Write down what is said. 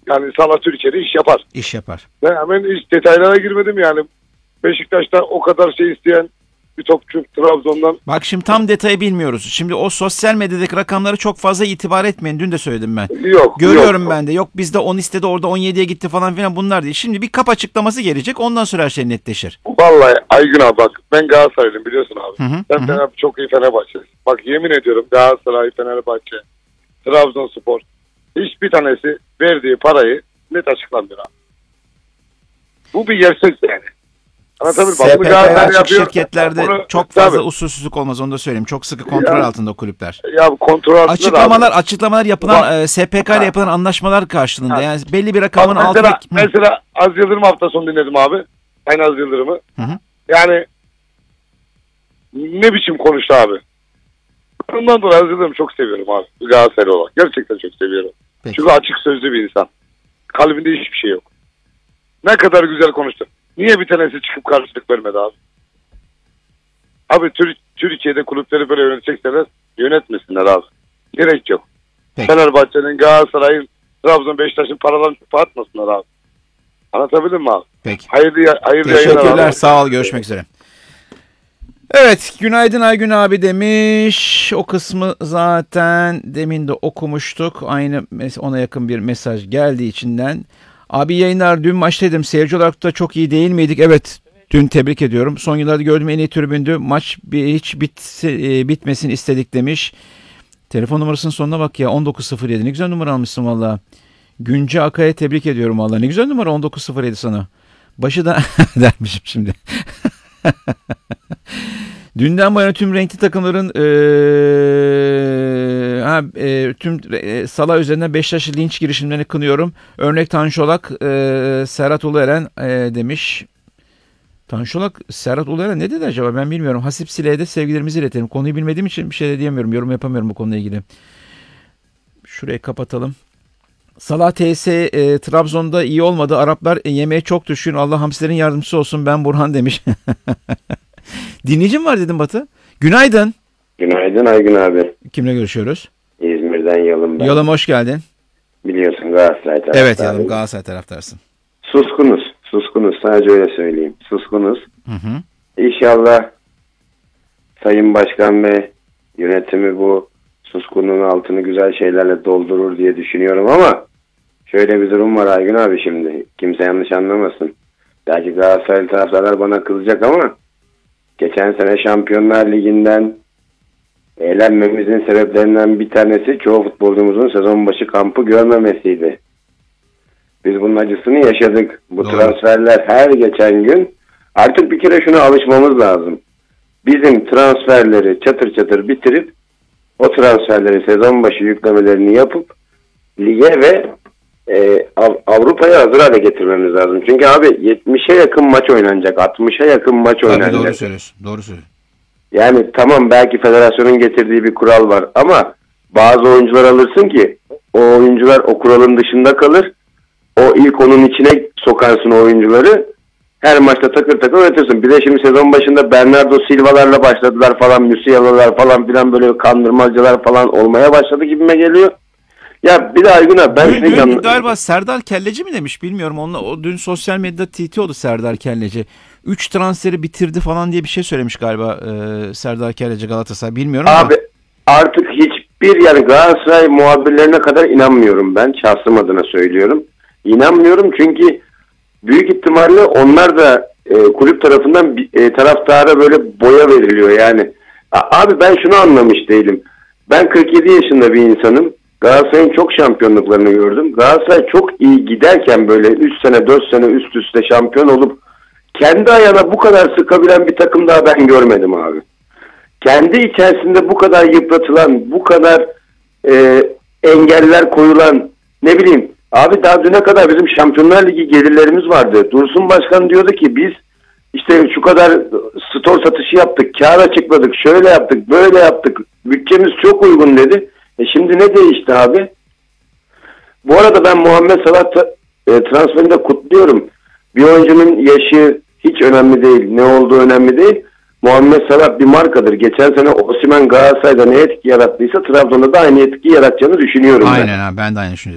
Yani Salah Türkiye'de iş yapar. İş yapar. Ben hemen hiç detaylara girmedim yani. Beşiktaş'ta o kadar şey isteyen bir topçu Trabzon'dan. Bak şimdi tam detayı bilmiyoruz. Şimdi o sosyal medyadaki rakamları çok fazla itibar etmeyin. Dün de söyledim ben. Yok. Görüyorum ben de. Yok bizde 10 istedi orada 17'ye gitti falan filan bunlar değil. Şimdi bir kap açıklaması gelecek. Ondan sonra her şey netleşir. Vallahi Aygün abi bak ben Galatasaraylıyım biliyorsun abi. Hı hı, Sen çok iyi Fenerbahçelisin. Bak yemin ediyorum Galatasaray, Fenerbahçe, Trabzonspor hiçbir tanesi verdiği parayı net açıklamıyor abi. Bu bir gerçek yani. SPK'ya açık şirketlerde onu, çok fazla usulsüzlük olmaz onu da söyleyeyim. Çok sıkı kontrol altında kulüpler. Ya kontrol altında açıklamalar yapılan SPK ile yapılan anlaşmalar karşılığında. Ha. Yani belli bir rakamın altında. Mesela Az Yıldırım hafta sonu dinledim abi. Aynı Az Yıldırım'ı. Hı. Yani ne biçim konuştu abi. Ondan dolayı Az Yıldırım'ı çok seviyorum abi. Galatasaraylı olarak. Gerçekten çok seviyorum. Peki. Çünkü açık sözlü bir insan. Kalbinde hiçbir şey yok. Ne kadar güzel konuştu. Niye bir tanesi çıkıp karşılık vermedi abi? Abi Türkiye'de kulüpleri böyle yönetecekseler yönetmesinler abi. Gerek yok. Peki. Fenerbahçe'nin, Galatasaray'ın, Trabzon, Beşiktaş'ın paralarını atmasınlar abi. Anlatabildim mi abi? Peki. Hayırlı yayınlar. Teşekkürler. Sağ ol. Görüşmek üzere. Evet. Günaydın Aygün abi demiş. O kısmı zaten demin de okumuştuk. Aynı ona yakın bir mesaj geldi içinden. Abi yayınlar dün maçtaydım. Seyirci olarak da çok iyi değil miydik? Evet. Dün tebrik ediyorum. Son yıllarda gördüğüm en iyi tribündü. Maç hiç bitmesin istedik demiş. Telefon numarasının sonuna bak ya. 1907. Ne güzel numara almışsın valla. Günce Akay'a tebrik ediyorum valla. Ne güzel numara 1907 sana. Başı da dermişim şimdi. Dünden bu yana tüm renkli takımların tüm Salah üzerinden Beşiktaş'ı linç girişimlerini kınıyorum. Örnek Tanşolak, Serhat Ulueren demiş. Tanşolak, Serhat Ulueren ne dedi acaba ben bilmiyorum. Hasip Sile'ye de sevgilerimizi iletelim. Konuyu bilmediğim için bir şey de diyemiyorum. Yorum yapamıyorum bu konuyla ilgili. Şurayı kapatalım. Salah TS Trabzon'da iyi olmadı. Araplar yemeğe çok düşkün. Allah hamsilerin yardımcısı olsun. Ben Burhan demiş. Dinleyicim var dedim Batı. Günaydın. Günaydın Aygün abi. Kimle görüşüyoruz? İzmir'den Yalım ben. Yalım hoş geldin. Biliyorsun Galatasaray taraftarıyım. Evet Yalım Galatasaray taraftarsın. Suskunuz sadece öyle söyleyeyim. Suskunuz. Hı. İnşallah Sayın Başkan ve yönetimi bu suskunluğun altını güzel şeylerle doldurur diye düşünüyorum ama şöyle bir durum var Aygün abi şimdi. Kimse yanlış anlamasın. Belki Galatasaray taraftarlar bana kızacak ama geçen sene Şampiyonlar Ligi'nden eğlenmemizin sebeplerinden bir tanesi çoğu futbolcumuzun sezon başı kampı görmemesiydi. Biz bunun acısını yaşadık. Bu Doğru. transferler her geçen gün artık bir kere şuna alışmamız lazım. Bizim transferleri çatır çatır bitirip o transferleri sezon başı yüklemelerini yapıp lige ve Avrupa'ya hazır hale getirmemiz lazım. Çünkü abi 70'e yakın maç oynanacak. 60'a yakın maç oynanacak. Doğru söylüyorsun. Yani tamam belki federasyonun getirdiği bir kural var ama bazı oyuncular alırsın ki o oyuncular o kuralın dışında kalır. O ilk onun içine sokarsın o oyuncuları. Her maçta takır takır oynatırsın. Bir de şimdi sezon başında Bernardo Silva'larla başladılar falan, Musiala'lar falan filan böyle kandırmacılar falan olmaya başladı gibime geliyor. Ya bir de Aygün abi dün galiba Serdar Kelleci mi demiş bilmiyorum. O dün sosyal medyada TT oldu Serdar Kelleci. 3 transferi bitirdi falan diye bir şey söylemiş galiba Serdar Kelleci Galatasaray. Bilmiyorum abi ama. Artık hiçbir yani Galatasaray muhabirlerine kadar inanmıyorum ben. Şahsım adına söylüyorum. İnanmıyorum çünkü büyük ihtimalle onlar da kulüp tarafından taraftara böyle boya veriliyor yani. Abi ben şunu anlamış değilim. Ben 47 yaşında bir insanım. Galatasaray'ın çok şampiyonluklarını gördüm. Galatasaray çok iyi giderken böyle 3 sene 4 sene üst üste şampiyon olup kendi ayağına bu kadar sıkabilen bir takım daha ben görmedim abi. Kendi içerisinde bu kadar yıpratılan, bu kadar engeller koyulan ne bileyim. Abi daha düne kadar bizim Şampiyonlar Ligi gelirlerimiz vardı. Dursun Başkan diyordu ki biz işte şu kadar store satışı yaptık, kâr açıkladık, şöyle yaptık, böyle yaptık. Bütçemiz çok uygun dedi. Şimdi ne değişti abi? Bu arada ben Muhammed Salah transferini de kutluyorum. Bir oyuncunun yaşı hiç önemli değil. Ne olduğu önemli değil. Muhammed Salah bir markadır. Geçen sene Osimhen Galatasaray'da ne etki yarattıysa Trabzon'da da aynı etki yaratacağını düşünüyorum. Aynen abi ben de aynı düşünüyorum.